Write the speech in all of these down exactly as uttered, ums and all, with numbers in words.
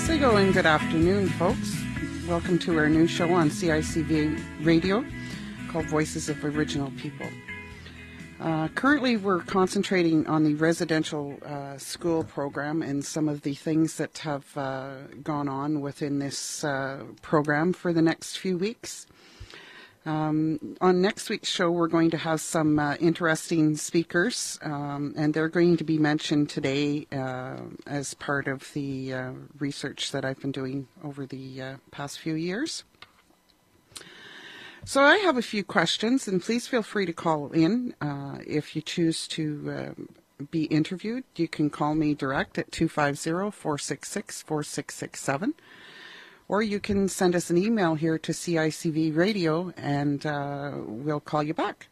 Sligo and good afternoon, folks. Welcome to our new show on C I C V Radio called Voices of Original People. Uh, currently, we're concentrating on the residential uh, school program and some of the things that have uh, gone on within this uh, program for the next few weeks. Um, on next week's show, we're going to have some uh, interesting speakers, um, and they're going to be mentioned today uh, as part of the uh, research that I've been doing over the uh, past few years. So I have a few questions, and please feel free to call in uh, if you choose to uh, be interviewed. You can call me direct at two five zero, four six six, four six six seven. Or you can send us an email here to C I C V Radio, and uh, we'll call you back.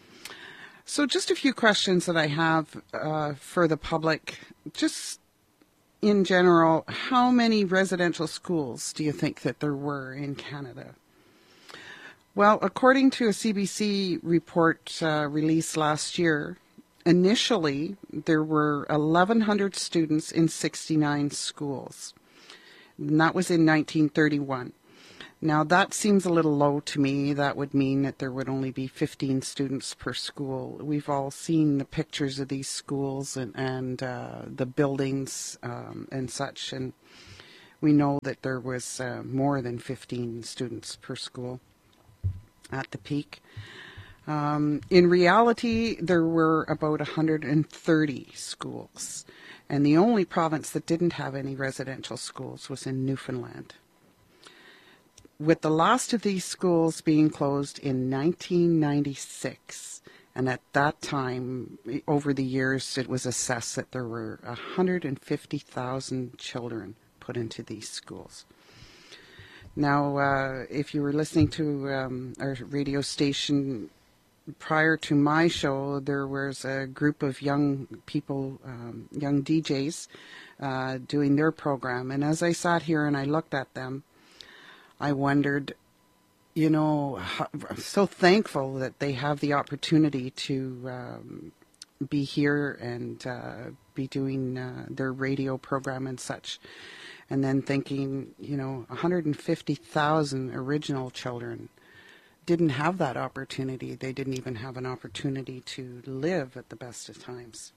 So just a few questions that I have uh, for the public. Just in general, how many residential schools do you think that there were in Canada? Well, according to a C B C report uh, released last year, initially there were eleven hundred students in sixty-nine schools. And that was in nineteen thirty-one. Now, that seems a little low to me. That would mean that there would only be fifteen students per school. We've all seen the pictures of these schools and, and uh, the buildings um, and such, and we know that there was uh, more than fifteen students per school at the peak. Um, in reality, there were about one hundred thirty schools. And the only province that didn't have any residential schools was in Newfoundland. With the last of these schools being closed in nineteen ninety-six, and at that time, over the years, it was assessed that there were one hundred fifty thousand children put into these schools. Now, uh, if you were listening to um, our radio station prior to my show, there was a group of young people, um, young D Js, uh, doing their program. And as I sat here and I looked at them, I wondered, you know, how, I'm so thankful that they have the opportunity to um, be here and uh, be doing uh, their radio program and such. And then thinking, you know, one hundred fifty thousand original children didn't have that opportunity. They didn't even have an opportunity to live at the best of times.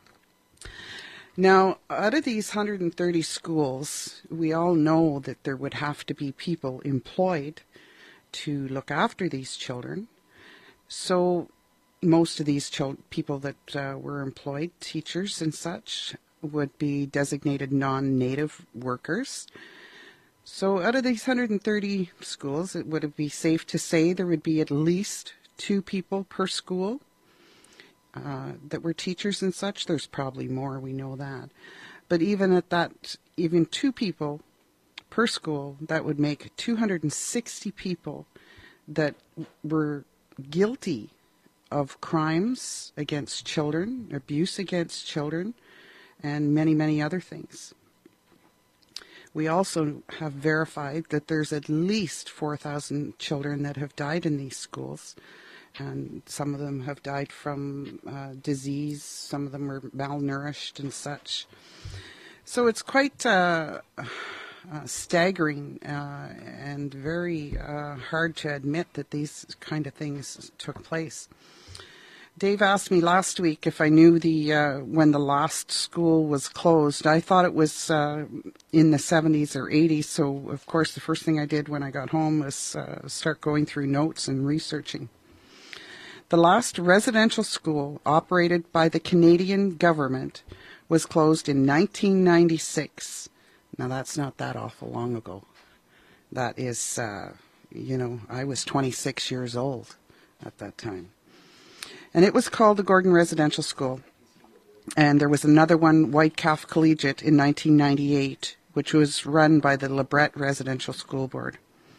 Now, out of these one hundred thirty schools, we all know that there would have to be people employed to look after these children. So most of these chil- people that uh, were employed, teachers and such, would be designated non-native workers. So out of these one hundred thirty schools, it would be safe to say there would be at least two people per school uh, that were teachers and such. There's probably more, we know that. But even at that, even two people per school, that would make two hundred sixty people that were guilty of crimes against children, abuse against children, and many, many other things. We also have verified that there's at least four thousand children that have died in these schools, and some of them have died from uh, disease, some of them are malnourished and such. So it's quite uh, uh, staggering uh, and very uh, hard to admit that these kind of things took place. Dave asked me last week if I knew the uh, when the last school was closed. I thought it was uh, in the seventies or eighties, so of course the first thing I did when I got home was uh, start going through notes and researching. The last residential school operated by the Canadian government was closed in nineteen ninety-six. Now that's not that awful long ago. That is, uh, you know, I was twenty-six years old at that time. And it was called the Gordon Residential School. And there was another one, Whitecalf Collegiate, in nineteen ninety-eight, which was run by the LeBret Residential School Board.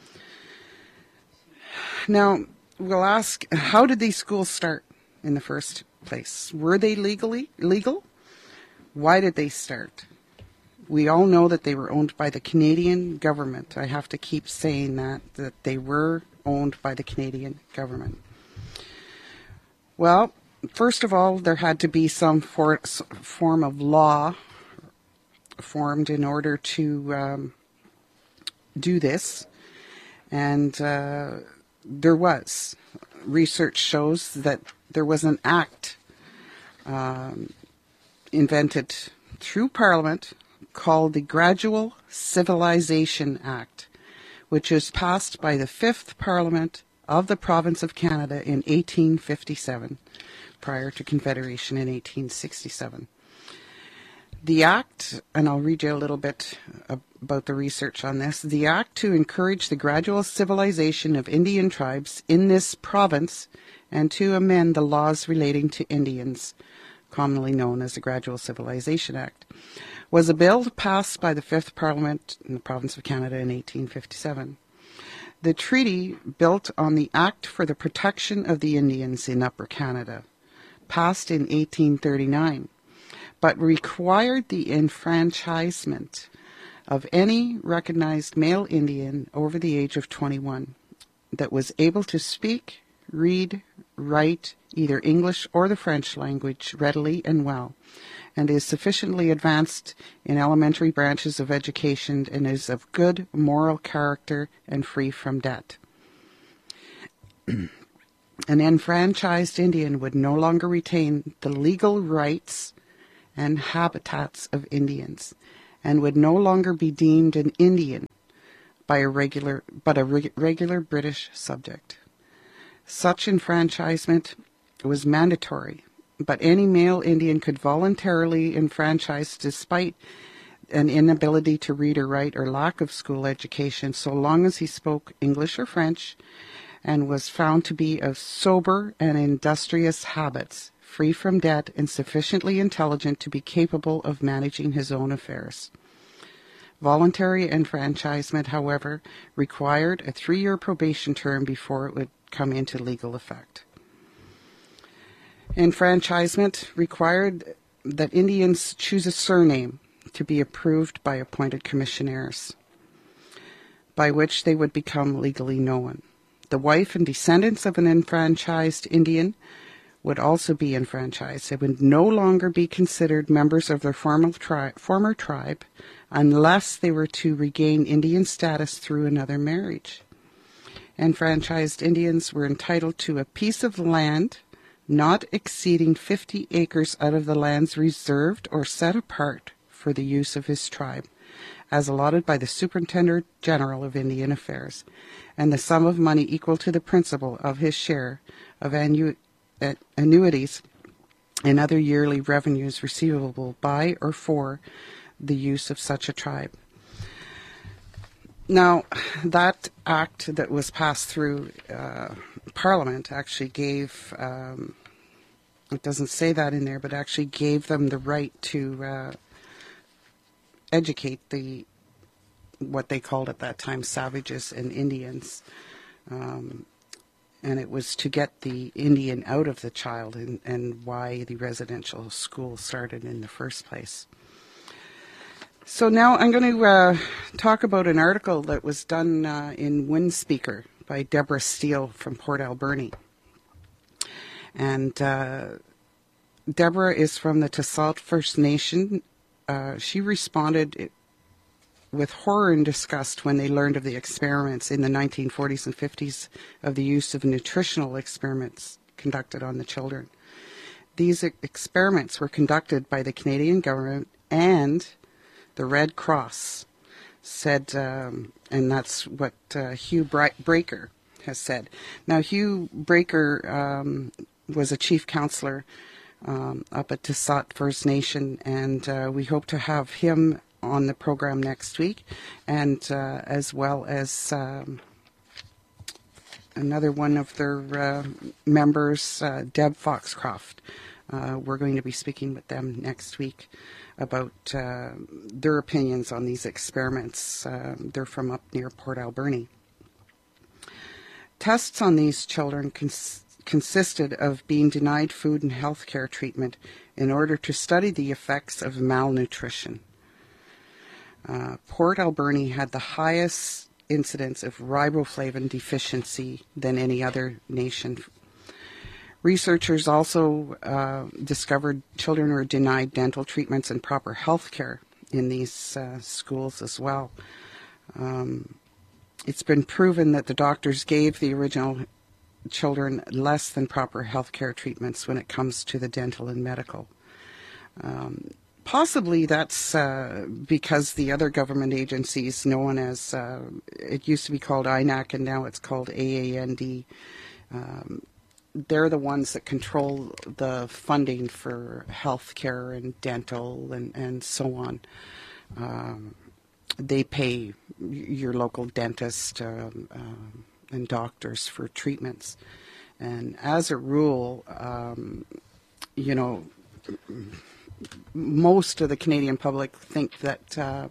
Now, we'll ask, how did these schools start in the first place? Were they legally legal? Why did they start? We all know that they were owned by the Canadian government. I have to keep saying that, that they were owned by the Canadian government. Well, first of all, there had to be some for, form of law formed in order to um, do this. And uh, there was. Research shows that there was an act um, invented through Parliament called the Gradual Civilization Act, which was passed by the fifth Parliament of the Province of Canada in eighteen fifty-seven, prior to Confederation in eighteen sixty-seven. The Act, and I'll read you a little bit about the research on this, the Act to encourage the gradual civilization of Indian tribes in this province and to amend the laws relating to Indians, commonly known as the Gradual Civilization Act, was a bill passed by the fifth Parliament in the Province of Canada in eighteen fifty-seven. The treaty built on the Act for the Protection of the Indians in Upper Canada, passed in eighteen thirty-nine, but required the enfranchisement of any recognized male Indian over the age of twenty-one that was able to speak, read, write either English or the French language readily and well, and is sufficiently advanced in elementary branches of education and is of good moral character and free from debt. An enfranchised Indian would no longer retain the legal rights and habitats of Indians, and would no longer be deemed an Indian by a regular, but a reg- regular British subject. Such enfranchisement was mandatory, but any male Indian could voluntarily enfranchise despite an inability to read or write or lack of school education, so long as he spoke English or French and was found to be of sober and industrious habits, free from debt, and sufficiently intelligent to be capable of managing his own affairs. Voluntary enfranchisement, however, required a three-year probation term before it would come into legal effect. Enfranchisement required that Indians choose a surname to be approved by appointed commissioners, by which they would become legally known. The wife and descendants of an enfranchised Indian would also be enfranchised. They would no longer be considered members of their former, tri- former tribe unless they were to regain Indian status through another marriage. Enfranchised Indians were entitled to a piece of land not exceeding fifty acres out of the lands reserved or set apart for the use of his tribe, as allotted by the Superintendent General of Indian Affairs, and the sum of money equal to the principal of his share of annu- annuities and other yearly revenues receivable by or for the use of such a tribe. Now, that act that was passed through uh, Parliament actually gave, um, it doesn't say that in there, but actually gave them the right to uh, educate the, what they called at that time, savages and Indians. Um, and it was to get the Indian out of the child, and, and why the residential school started in the first place. So now I'm going to uh, talk about an article that was done uh, in Windspeaker by Deborah Steele from Port Alberni. And uh, Deborah is from the Tassalt First Nation. Uh, she responded with horror and disgust when they learned of the experiments in the nineteen forties and fifties of the use of nutritional experiments conducted on the children. These experiments were conducted by the Canadian government and the Red Cross, said, um, and that's what uh, Hugh Breaker has said. Now, Hugh Breaker um, was a chief counselor um, up at Tassat First Nation, and uh, we hope to have him on the program next week, and uh, as well as um, another one of their uh, members, uh, Deb Foxcroft. Uh, we're going to be speaking with them next week about uh, their opinions on these experiments. Uh, they're from up near Port Alberni. Tests on these children cons- consisted of being denied food and health care treatment in order to study the effects of malnutrition. Uh, Port Alberni had the highest incidence of riboflavin deficiency than any other nation. Researchers also uh, discovered children were denied dental treatments and proper health care in these uh, schools as well. Um, it's been proven that the doctors gave the original children less than proper health care treatments when it comes to the dental and medical. Um, possibly that's uh, because the other government agencies known as, uh, it used to be called I N A C and now it's called A A N D, um, they're the ones that control the funding for health care and dental and, and so on. Um, they pay your local dentist um, um, and doctors for treatments. And as a rule, um, you know, most of the Canadian public think that uh,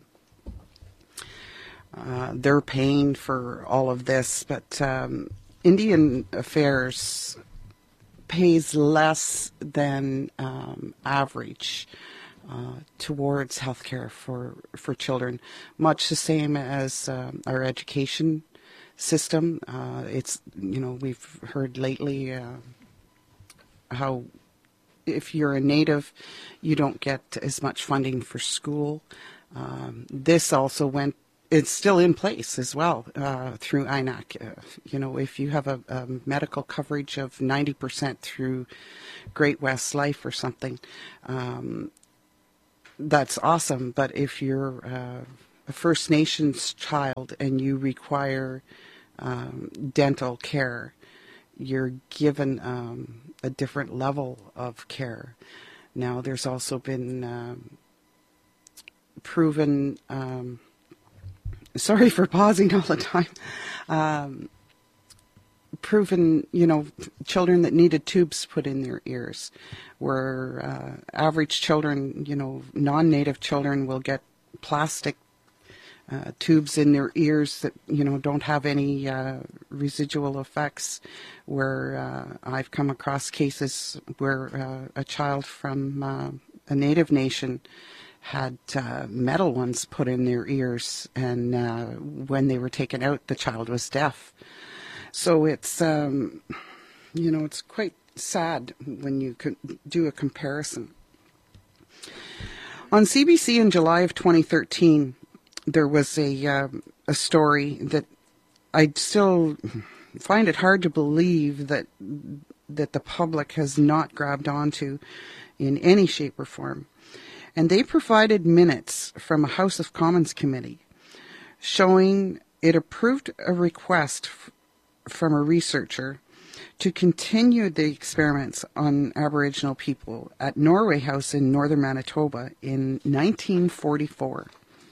uh, they're paying for all of this, but um, Indian Affairs pays less than um, average uh, towards healthcare for for children, much the same as um, our education system. Uh, it's, you know, we've heard lately uh, how if you're a native, you don't get as much funding for school. Um, this also went, it's still in place as well uh, through I N A C. Uh, you know, if you have a, a medical coverage of ninety percent through Great West Life or something, um, that's awesome. But if you're uh, a First Nations child and you require um, dental care, you're given um, a different level of care. Now, there's also been um, proven, um, sorry for pausing all the time, um, proven, you know, children that needed tubes put in their ears, where uh, average children, you know, non-native children will get plastic Uh, tubes in their ears that, you know, don't have any uh, residual effects, where uh, I've come across cases where uh, a child from uh, a native nation had uh, metal ones put in their ears, and uh, when they were taken out, the child was deaf. So it's, um, you know, it's quite sad when you could do a comparison. On C B C in July of twenty thirteen, there was a uh, a story that I still find it hard to believe that that the public has not grabbed onto in any shape or form. And they provided minutes from a House of Commons committee showing it approved a request f- from a researcher to continue the experiments on Aboriginal people at Norway House in northern Manitoba in nineteen forty-four.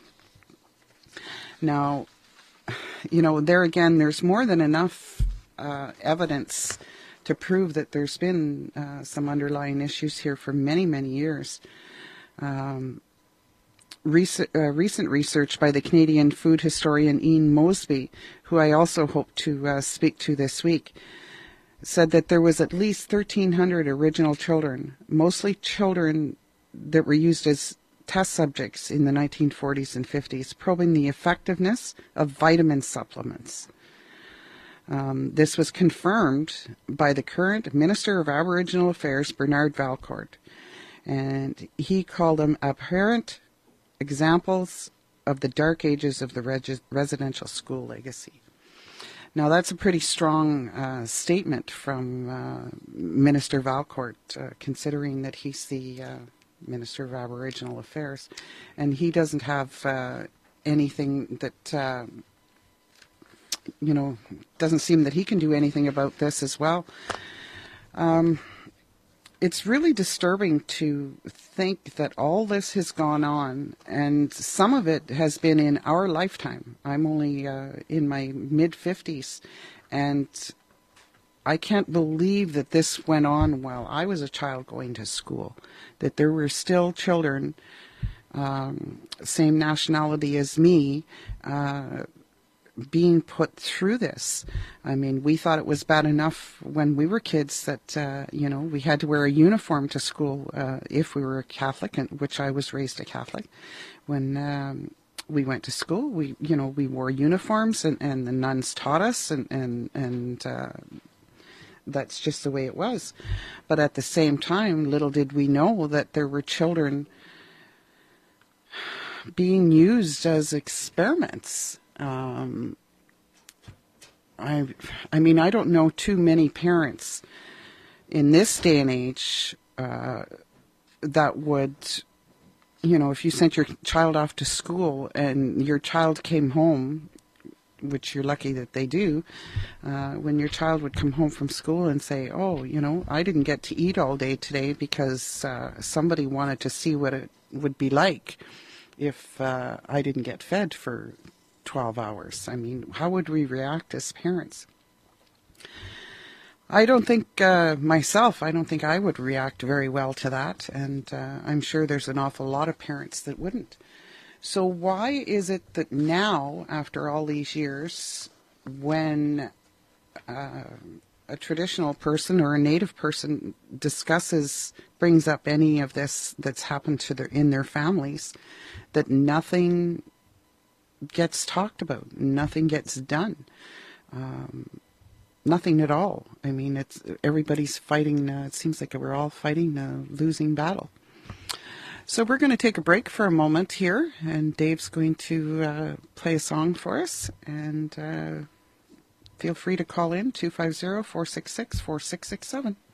Now, you know, there again, there's more than enough uh, evidence to prove that there's been uh, some underlying issues here for many, many years. Um, recent, uh, recent research by the Canadian food historian Ian Mosby, who I also hope to uh, speak to this week, said that there was at least thirteen hundred original children, mostly children that were used as test subjects in the nineteen forties and fifties, probing the effectiveness of vitamin supplements. Um, this was confirmed by the current Minister of Aboriginal Affairs, Bernard Valcourt, and he called them apparent examples of the dark ages of the reg- residential school legacy. Now, that's a pretty strong uh, statement from uh, Minister Valcourt, uh, considering that he's the uh, Minister of Aboriginal Affairs, and he doesn't have uh, anything that, uh, you know, doesn't seem that he can do anything about this as well. Um, it's really disturbing to think that all this has gone on, and some of it has been in our lifetime. I'm only uh, in my mid-fifties, and I can't believe that this went on while I was a child going to school, that there were still children, um, same nationality as me, uh, being put through this. I mean, we thought it was bad enough when we were kids that, uh, you know, we had to wear a uniform to school uh, if we were a Catholic, and, which I was raised a Catholic. When um, we went to school, we, you know, we wore uniforms, and, and the nuns taught us, and, and, and uh, that's just the way it was. But at the same time, little did we know that there were children being used as experiments. Um, I, I mean, I don't know too many parents in this day and age uh, that would, you know, if you sent your child off to school and your child came home, which you're lucky that they do, uh, when your child would come home from school and say, oh, you know, I didn't get to eat all day today because uh, somebody wanted to see what it would be like if uh, I didn't get fed for twelve hours. I mean, how would we react as parents? I don't think uh, myself, I don't think I would react very well to that, and uh, I'm sure there's an awful lot of parents that wouldn't. So why is it that now, after all these years, when uh, a traditional person or a Native person discusses, brings up any of this that's happened to their in their families, that nothing gets talked about, nothing gets done, um, nothing at all? I mean, it's everybody's fighting. Uh, it seems like we're all fighting a losing battle. So we're going to take a break for a moment here, and Dave's going to uh, play a song for us. And uh, feel free to call in two five zero, four six six, four six six seven.